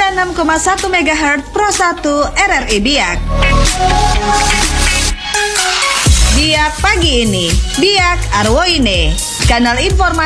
96,1 MHz Pro 1 RRI Biak. Biak pagi ini, Biak Arwoine, kanal informasi